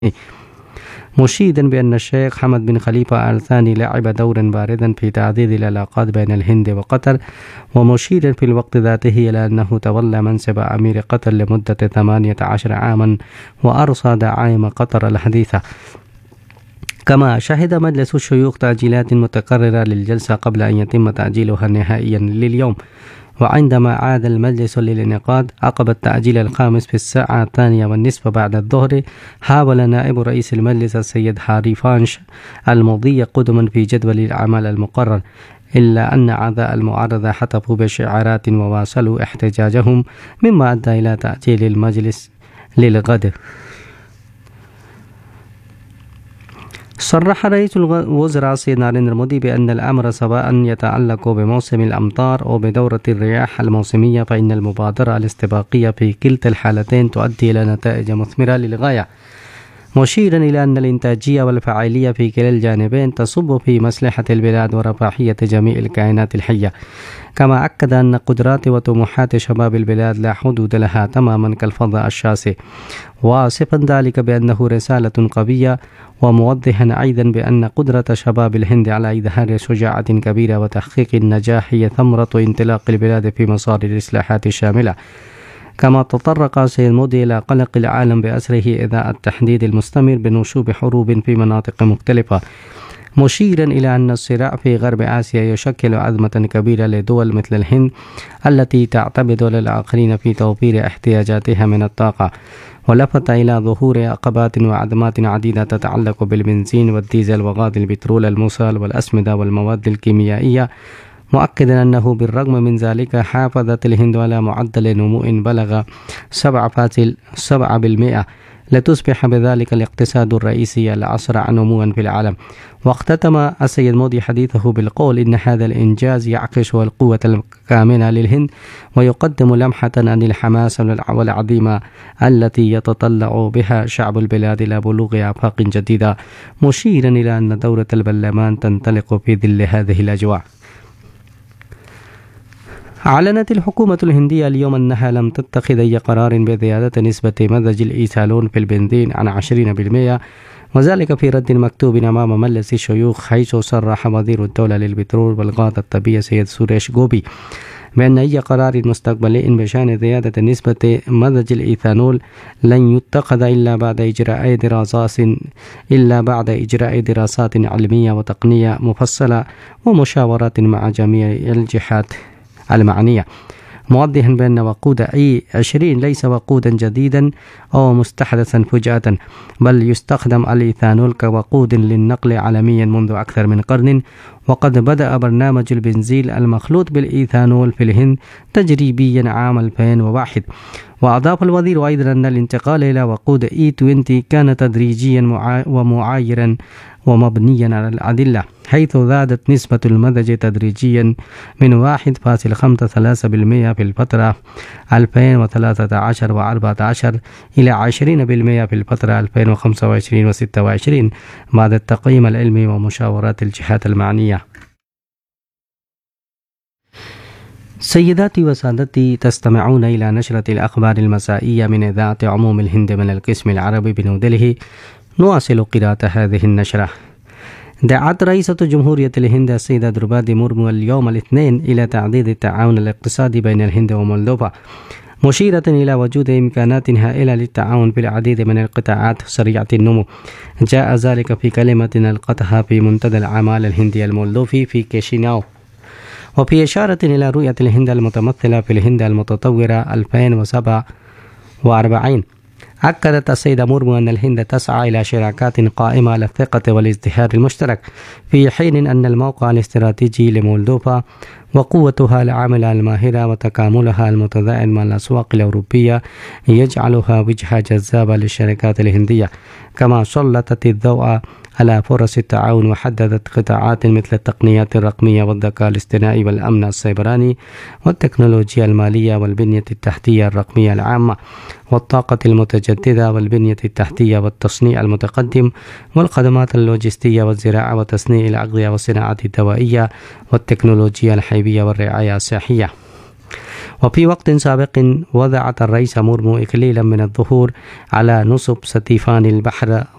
مشيدا بأن الشيخ حمد بن خليفة آل ثاني لعب دورا بارزا في تعزيز العلاقات بين الهند وقطر، ومشيدا في الوقت ذاته إلى أنه تولى منصب أمير قطر لمدة 18 عاما وأرصى دعائم قطر الحديثة. كما شهد مجلس الشيوخ تأجيلات متكررة للجلسة قبل أن يتم تأجيلها نهائيا لليوم، وعندما عاد المجلس للانعقاد عقب التأجيل الخامس في الساعة 2:30 بعد الظهر، حاول نائب رئيس المجلس السيد هاري فانش المضي قدما في جدول الأعمال المقرر، إلا أن أعضاء المعارضة حتفوا بشعارات وواصلوا احتجاجهم، مما أدى إلى تأجيل المجلس للغد. صرح رئيس الوزراء السيد ناريندرا مودي بأن الأمر سواء يتعلق بموسم الأمطار أو بدورة الرياح الموسمية فإن المبادرة الاستباقية في كلتا الحالتين تؤدي إلى نتائج مثمرة للغاية، مشيرا إلى أن الإنتاجية والفعالية في كلا الجانبين تصب في مصلحة البلاد ورفاهية جميع الكائنات الحية. كما أكد أن قدرات وطموحات شباب البلاد لا حدود لها تماما كالفضاء الشاسع، واصفا ذلك بأنه رسالة قوية، وموضحا أيضا بأن قدرة شباب الهند على إظهار شجاعة كبيرة وتحقيق النجاح هي ثمرة انطلاق البلاد في مسار الإصلاحات الشاملة. كما تطرق السيد مودي إلى قلق العالم بأسره إزاء التحديد المستمر بنشوب حروب في مناطق مختلفة، مشيرا إلى أن الصراع في غرب آسيا يشكل أزمة كبيرة لدول مثل الهند التي تعتمد على الآخرين في توفير احتياجاتها من الطاقة، ولفت إلى ظهور عقبات وأزمات عديدة تتعلق بالبنزين والديزل وغاز البترول المسال والأسمدة والمواد الكيميائية، مؤكدا أنه بالرغم من ذلك حافظت الهند على معدل نمو بلغ 7.7%، لتصبح بذلك الاقتصاد الرئيسي الأسرع نموا في العالم. واختتم السيد مودي حديثه بالقول إن هذا الإنجاز يعكس القوة الكامنة للهند ويقدم لمحة عن الحماس والعظيمة التي يتطلع بها شعب البلاد إلى بلوغ آفاق جديدة، مشيرا إلى أن دورة البرلمان تنطلق في ظل هذه الأجواء. أعلنت الحكومة الهندية اليوم أنها لم تتخذ أي قرار بزيادة نسبة مزج الإيثانول في البنزين عن 20%، وذلك في رد مكتوب أمام مجلس الشيوخ، حيث صرح وزير الدولة للبترول والغاز الطبيعي سيد سوريش غوبي بأن أي قرار مستقبلي بشأن زيادة نسبة مزج الإيثانول لن يتخذ إلا بعد إجراء دراسات علمية وتقنية مفصلة ومشاورات مع جميع الجهات المعنية، موضحا بأن وقود E20 ليس وقودا جديدا أو مستحدثا فجأة، بل يستخدم الإيثانول كوقود للنقل عالميا منذ أكثر من قرن، وقد بدأ برنامج البنزين المخلوط بالإيثانول في الهند تجريبيا عام 2001. وأضاف الوزير أيضا أن الانتقال إلى وقود E20 كان تدريجيا ومعايرا ومبنيا على الأدلة، حيث زادت نسبة المزج تدريجيا من 1.53% في الفترة 2013 و14 إلى 20% في الفترة 2025 و26 بعد التقييم العلمي ومشاورات الجهات المعنية. سيداتي وسادتي، تستمعون إلى نشرة الأخبار المسائية من إذاعة عموم الهند من القسم العربي بنيودلهي. نواصل قراءة هذه النشرة. دعت رئيسة جمهورية الهند السيدة دربادي مورمو اليوم الاثنين إلى تعزيز التعاون الاقتصادي بين الهند ومولدوفا، مشيرة إلى وجود إمكانات هائلة للتعاون في العديد من القطاعات سريعة النمو. جاء ذلك في كلمة ألقتها في منتدى الأعمال الهندي المولدوفي في كيشيناو، وفي إشارة إلى رؤية الهند المتمثلة في الهند المتطورة 2047. أكدت السيدة مورمو أن الهند تسعى إلى شراكات قائمة على الثقة والازدهار المشترك، في حين أن الموقع الاستراتيجي لمولدوفا وقوتها العاملة الماهرة وتكاملها المتزايد مع الأسواق الأوروبية يجعلها وجهة جذابة للشركات الهندية. كما سلطت الضوء على فرص التعاون وحددت قطاعات مثل التقنيات الرقمية والذكاء الاصطناعي والأمن السيبراني والتكنولوجيا المالية والبنية التحتية الرقمية العامة والطاقة المتجددة والبنية التحتية والتصنيع المتقدم والخدمات اللوجستية والزراعة وتصنيع الأغذية والصناعات الدوائية والتكنولوجيا الحيوية والرعاية الصحية. وفي وقت سابق وضعت الرئيس مرمو إكليلا من الظهور على نصب ستيفان البحر